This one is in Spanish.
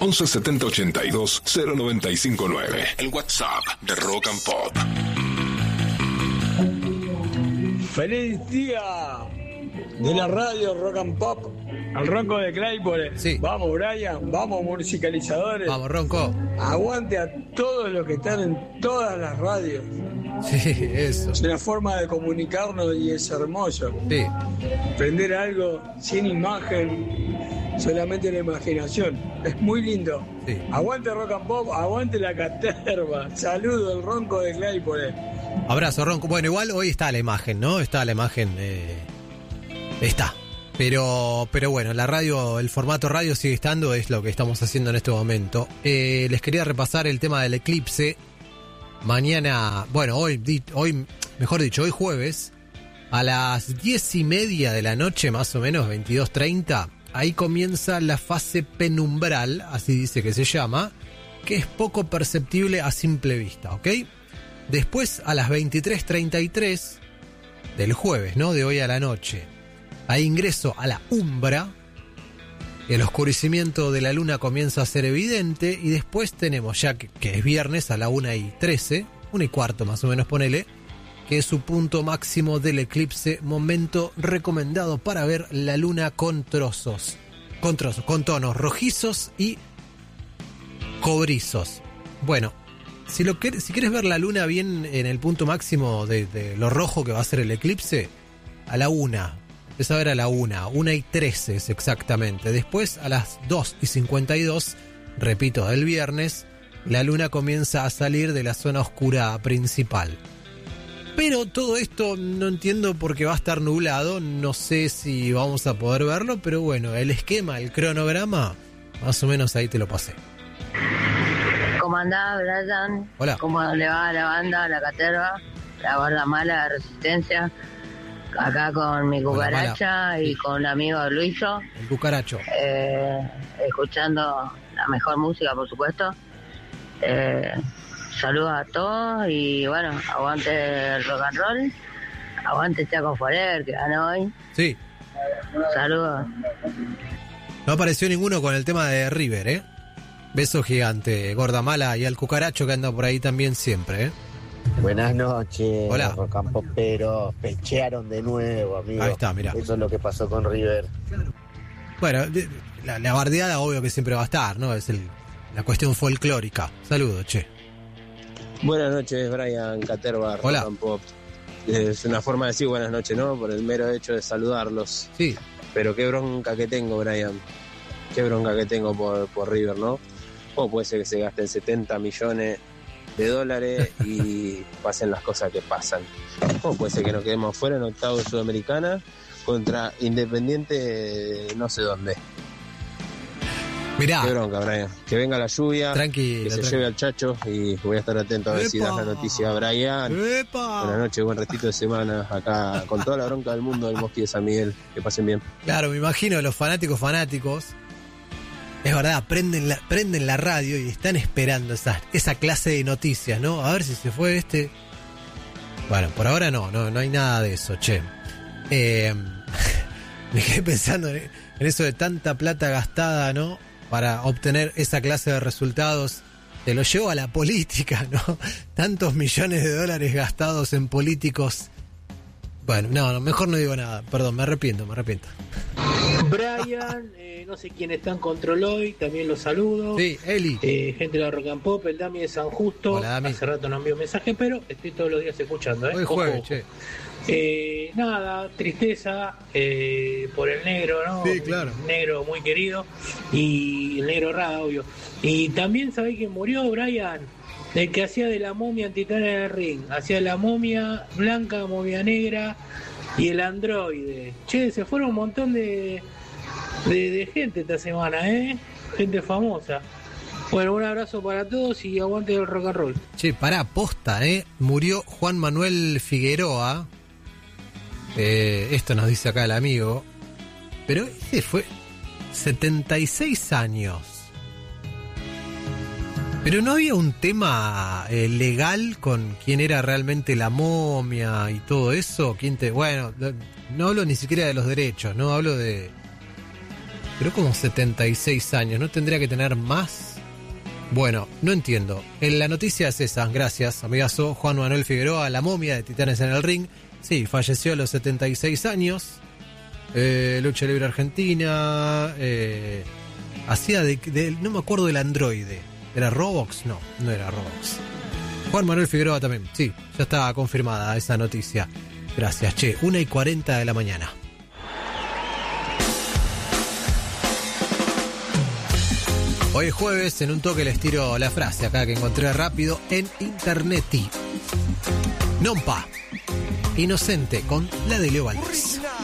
11 70 82 0959. El WhatsApp de Rock and Pop. ¡Feliz día de la radio Rock and Pop! Al Ronco de Claypole. Sí. Vamos, Brian. Vamos, musicalizadores. Vamos, Ronco. Aguante a todos los que están en todas las radios. Sí, eso. Es una forma de comunicarnos y es hermoso. Sí. Prender algo sin imagen, solamente la imaginación. Es muy lindo. Sí. Aguante Rock and Pop, aguante la caterva. Saludo el Ronco de Claypole. Abrazo, Ronco. Bueno, igual hoy está la imagen, ¿no? Está la imagen. Está. Pero bueno, la radio, el formato radio sigue estando, es lo que estamos haciendo en este momento. Les quería repasar el tema del eclipse. Mañana, bueno, hoy, mejor dicho, hoy jueves, a las 10:30 de la noche, más o menos, 22:30, ahí comienza la fase penumbral, así dice que se llama, que es poco perceptible a simple vista, ¿ok? Después, a las 23:33 del jueves, ¿no? De hoy a la noche, hay ingreso a la umbra, el oscurecimiento de la luna comienza a ser evidente, y después tenemos, ya que es viernes, a la 1:13, 1:15 más o menos, ponele, que es su punto máximo del eclipse, momento recomendado para ver la luna con con tonos rojizos y cobrizos. Bueno, si quieres ver la luna bien en el punto máximo de lo rojo que va a ser el eclipse, a la 1. Empieza a ver a la 1:13 es exactamente. Después, a las 2:52, repito, del viernes, la luna comienza a salir de la zona oscura principal. Pero todo esto no entiendo porque va a estar nublado, no sé si vamos a poder verlo, pero bueno, el esquema, el cronograma, más o menos ahí te lo pasé. ¿Cómo andás, Brian? Hola. ¿Cómo le va a la banda, la caterva, la barda mala de Resistencia? Acá con mi cucaracha y con el amigo Luiso. El cucaracho. Escuchando la mejor música, por supuesto. Saludos a todos y bueno, aguante el rock and roll. Aguante Chaco Forever, que ganó hoy. Sí. Saludos. No apareció ninguno con el tema de River, ¿eh? Beso gigante, gorda mala, y al cucaracho que anda por ahí también siempre, ¿eh? Buenas noches, hola. Rocampo, pero pechearon de nuevo, amigo. Ahí está, mira. Eso es lo que pasó con River. Bueno, la bardeada obvio que siempre va a estar, ¿no? Es la cuestión folclórica. Saludos, che. Buenas noches, Brian Caterva. Hola. Pop. Es una forma de decir buenas noches, ¿no? Por el mero hecho de saludarlos. Sí. Pero qué bronca que tengo, Brian. Qué bronca que tengo por River, ¿no? ¿Cómo puede ser que se gasten 70 millones de dólares y pasen las cosas que pasan? ¿Cómo puede ser que nos quedemos fuera en octavos de Sudamericana contra Independiente no sé dónde? Mirá. Qué bronca, Brian. Que venga la lluvia, tranquilo, que se lleve al Chacho y voy a estar atento a ver si das la noticia, Brian. ¡Epa! Buenas noches, buen ratito de semana acá con toda la bronca del mundo del Mosqui de San Miguel. Que pasen bien. Claro, me imagino los fanáticos. Es verdad, prenden la radio y están esperando esa clase de noticias, ¿no? A ver si se fue este. Bueno, por ahora no hay nada de eso, che. Me quedé pensando en eso de tanta plata gastada, ¿no? Para obtener esa clase de resultados. Te lo llevo a la política, ¿no? Tantos millones de dólares gastados en políticos. Bueno, no, mejor no digo nada. Perdón, me arrepiento. Brian, no sé quién está en control hoy, también los saludo. Sí, Eli. Gente de la Rock and Pop, el Dami de San Justo. Hola, Dami. Hace rato no envío mensaje, pero estoy todos los días escuchando, ¿eh? Hoy jueves, che. Nada, tristeza por el negro, ¿no? Sí, claro. Un negro muy querido. Y el negro Rada, obvio. Y también sabéis que murió Brian, el que hacía de la momia en Titanes del Ring. Hacía la momia blanca, momia negra y el androide. Che, se fueron un montón de gente esta semana, gente famosa. Bueno, un abrazo para todos y aguante el rock and roll. Che, pará, posta, murió Juan Manuel Figueroa. Esto nos dice acá el amigo. Pero ese fue 76 años. Pero no había un tema legal con quién era realmente la momia y todo eso. Bueno, no hablo ni siquiera de los derechos, no hablo de Pero como 76 años, ¿no tendría que tener más? Bueno, no entiendo. La noticia es esa, gracias, amigazo. Juan Manuel Figueroa, la momia de Titanes en el Ring. Sí, falleció a los 76 años. Lucha Libre Argentina. Hacía no me acuerdo del androide. ¿Era Robox? No, no era Robox. Juan Manuel Figueroa también. Sí, ya está confirmada esa noticia. Gracias, che. 1:40 de la mañana. Hoy es jueves, en un toque les tiro la frase acá que encontré rápido en internet. Non pa. Inocente con la de Leo Valdés.